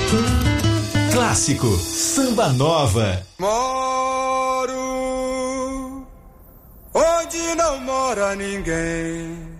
Clássico Samba Nova. Moro onde não mora ninguém.